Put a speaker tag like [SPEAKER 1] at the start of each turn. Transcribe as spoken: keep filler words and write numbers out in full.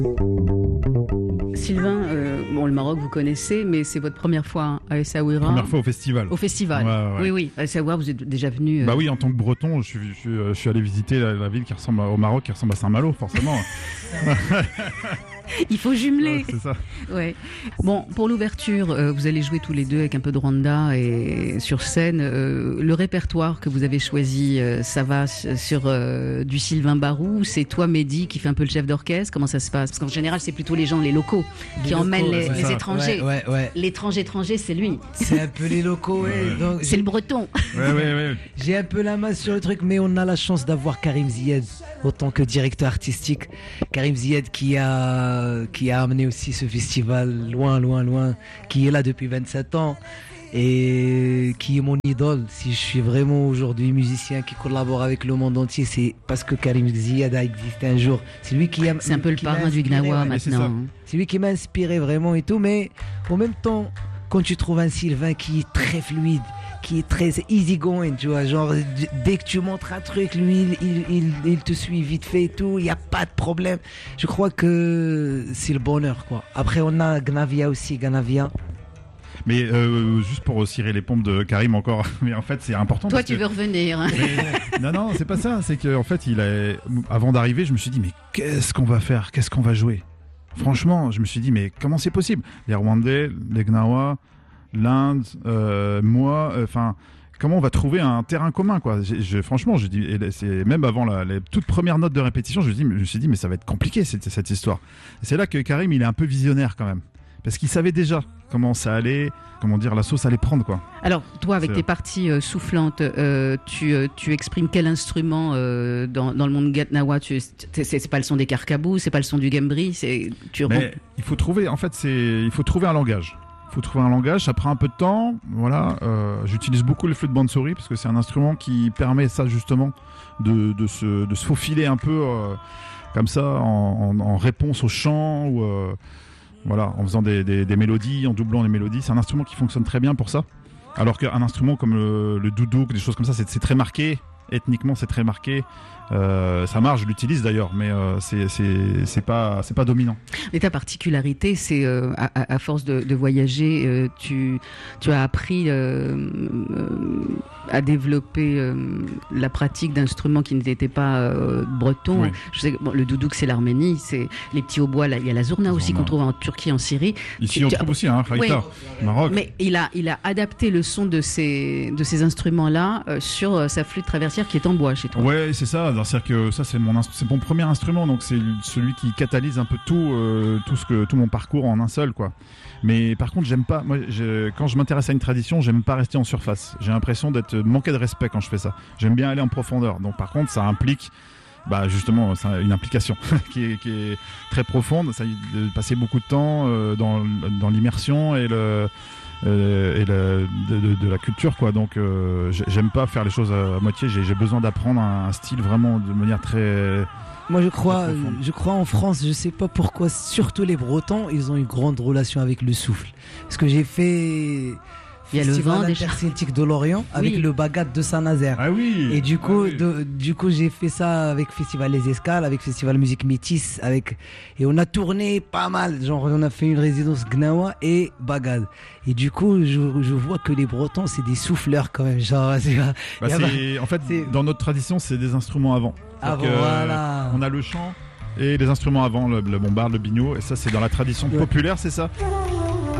[SPEAKER 1] Sylvain, euh, bon, le Maroc vous connaissez, mais c'est votre première fois à Essaouira.
[SPEAKER 2] Première fois au festival.
[SPEAKER 1] Au festival.
[SPEAKER 2] Ouais, ouais.
[SPEAKER 1] Oui, oui. À Essaouira, vous êtes déjà venu. Euh...
[SPEAKER 2] Bah oui, en tant que Breton, je suis, je suis, je suis allé visiter la, la ville qui ressemble à, au Maroc, qui ressemble à Saint-Malo, forcément.
[SPEAKER 1] Il faut jumeler.
[SPEAKER 2] Ouais, c'est ça.
[SPEAKER 1] Ouais. Bon, pour l'ouverture, euh, vous allez jouer tous les deux avec un peu de Rwanda et sur scène. Euh, le répertoire que vous avez choisi, euh, ça va sur euh, du Sylvain Barou. C'est toi, Mehdi, qui fait un peu le chef d'orchestre. Comment ça se passe? Parce qu'en général, c'est plutôt les gens, les locaux,
[SPEAKER 3] les
[SPEAKER 1] qui
[SPEAKER 3] locaux,
[SPEAKER 1] emmènent les,
[SPEAKER 3] ouais,
[SPEAKER 1] les étrangers.
[SPEAKER 3] Ouais, ouais, ouais.
[SPEAKER 1] L'étranger étranger, c'est lui.
[SPEAKER 3] C'est un peu les locaux, ouais.
[SPEAKER 2] Ouais.
[SPEAKER 3] Donc,
[SPEAKER 1] c'est le Breton.
[SPEAKER 2] Ouais, ouais, ouais.
[SPEAKER 3] J'ai un peu la main sur le truc, mais on a la chance d'avoir Karim Zied autant que directeur artistique. Karim Zied qui a qui a amené aussi ce festival loin, loin, loin, qui est là depuis vingt-sept ans et qui est mon idole. Si je suis vraiment aujourd'hui musicien qui collabore avec le monde entier, c'est parce que Karim Zied a existé un jour. C'est lui qui a.
[SPEAKER 1] C'est un peu le parrain du Gnawa maintenant.
[SPEAKER 2] C'est,
[SPEAKER 3] c'est lui qui m'a inspiré vraiment et tout, mais en même temps, quand tu trouves un Sylvain qui est très fluide, qui est très easy going, tu vois, genre dès que tu montres un truc, lui il, il, il, il te suit vite fait et tout, il n'y a pas de problème. Je crois que c'est le bonheur, quoi. Après on a Gnavia aussi, Gnavia.
[SPEAKER 2] Mais euh, juste pour cirer les pompes de Karim encore, mais en fait c'est important.
[SPEAKER 1] Toi
[SPEAKER 2] parce
[SPEAKER 1] tu
[SPEAKER 2] que...
[SPEAKER 1] veux revenir.
[SPEAKER 2] Mais, non non c'est pas ça, c'est qu'en fait il a... avant d'arriver je me suis dit mais qu'est-ce qu'on va faire, qu'est-ce qu'on va jouer. Franchement je me suis dit mais comment c'est possible. Les Rwandais, les Gnawa, l'Inde, euh, moi, enfin, euh, comment on va trouver un terrain commun, quoi. J'ai, je, franchement, je dis, et c'est même avant la, les toutes premières notes de répétition, je me, dis, je me suis dit, mais ça va être compliqué cette, cette histoire. Et c'est là que Karim, il est un peu visionnaire quand même, parce qu'il savait déjà comment ça allait, comment dire, la sauce allait prendre, quoi.
[SPEAKER 1] Alors, toi, avec
[SPEAKER 2] c'est...
[SPEAKER 1] tes parties euh, soufflantes, euh, tu, euh, tu exprimes quel instrument euh, dans, dans le monde Gatnawa? tu, c'est, c'est pas le son des carcabous, c'est pas le son du gambri, c'est tu.
[SPEAKER 2] Mais il faut trouver, en fait, c'est, il faut trouver un langage. Il faut trouver un langage, ça prend un peu de temps. Voilà, euh, j'utilise beaucoup le flûte bansuri parce que c'est un instrument qui permet ça justement de, de, se, de se faufiler un peu euh, comme ça en, en, en réponse au chant ou euh, voilà, en faisant des, des, des mélodies, en doublant les mélodies. C'est un instrument qui fonctionne très bien pour ça. Alors qu'un instrument comme le, le doudouk, des choses comme ça, c'est, c'est très marqué. Ethniquement, c'est très marqué. Euh, ça marche, je l'utilise d'ailleurs, mais euh, c'est, c'est, c'est pas, c'est pas dominant.
[SPEAKER 1] Et ta particularité, c'est euh, à, à force de, de voyager, euh, tu, tu as appris euh, euh, à développer euh, la pratique d'instruments qui n'étaient pas euh, bretons.
[SPEAKER 2] Oui.
[SPEAKER 1] Je sais que bon, le doudouk, c'est l'Arménie, c'est les petits hautbois. Là, il y a la zourna aussi qu'on trouve en Turquie, en Syrie.
[SPEAKER 2] Ici,
[SPEAKER 1] tu,
[SPEAKER 2] on
[SPEAKER 1] tu,
[SPEAKER 2] trouve aussi, hein, Khaïta,
[SPEAKER 1] oui.
[SPEAKER 2] Maroc.
[SPEAKER 1] Mais il a, il a adapté le son de ces, de ces instruments-là euh, sur euh, sa flûte traversière qui est en bois chez toi.
[SPEAKER 2] Ouais, c'est ça. C'est-à-dire que ça, c'est mon, c'est mon premier instrument, donc c'est celui qui catalyse un peu tout, euh, tout ce que, tout mon parcours en un seul, quoi. Mais par contre, j'aime pas. Moi, je, quand je m'intéresse à une tradition, j'aime pas rester en surface. J'ai l'impression d'être manqué de respect quand je fais ça. J'aime bien aller en profondeur. Donc, par contre, ça implique, bah, justement, c'est une implication qui, est, qui est très profonde. Ça, de passer beaucoup de temps euh, dans, dans l'immersion et le. Euh, et le, de, de, de la culture, quoi. Donc euh, j'aime pas faire les choses à, à moitié. J'ai, j'ai besoin d'apprendre un, un style vraiment de manière très.
[SPEAKER 3] Moi je crois, je crois en France, je sais pas pourquoi, surtout les Bretons, ils ont une grande relation avec le souffle. Parce que j'ai fait.
[SPEAKER 1] Il y a le vent
[SPEAKER 3] interceltique de Lorient avec oui. le Bagat de Saint-Nazaire.
[SPEAKER 2] Ah oui.
[SPEAKER 3] Et du coup,
[SPEAKER 2] ah oui.
[SPEAKER 3] de, du coup, j'ai fait ça avec Festival Les Escales, avec Festival Musique Métis, avec et on a tourné pas mal. Genre, on a fait une résidence Gnawa et Bagad. Et du coup, je, je vois que les Bretons, c'est des souffleurs quand même. Genre, c'est,
[SPEAKER 2] bah, c'est,
[SPEAKER 3] bah,
[SPEAKER 2] en fait,
[SPEAKER 3] c'est...
[SPEAKER 2] dans notre tradition, c'est des instruments avant.
[SPEAKER 3] Avant,
[SPEAKER 2] Donc, euh,
[SPEAKER 3] voilà.
[SPEAKER 2] On a le chant et les instruments avant, le, le bombard, le biniou. Et ça, c'est dans la tradition populaire, c'est ça ?